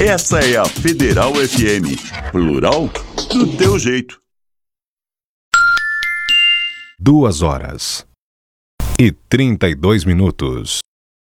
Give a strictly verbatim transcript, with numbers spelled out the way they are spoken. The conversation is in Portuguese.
Essa é a Federal F M, plural do teu jeito. Duas horas e trinta e dois minutos.